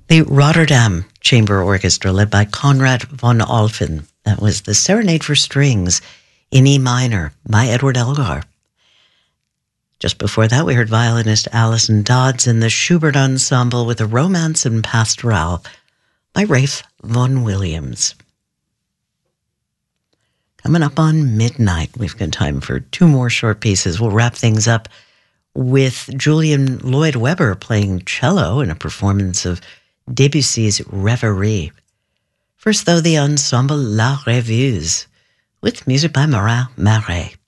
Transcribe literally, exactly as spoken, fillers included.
The Rotterdam Chamber Orchestra, led by Conrad von Alphen. That was the Serenade for Strings in E minor by Edward Elgar. Just before that, we heard violinist Alison Dodds and the Schubert Ensemble with a Romance and Pastoral by Ralph Vaughan Williams. Coming up on midnight, we've got time for two more short pieces. We'll wrap things up with Julian Lloyd Webber playing cello in a performance of Debussy's Reverie. First, though, the ensemble La Rêveuse with music by Marin Marais.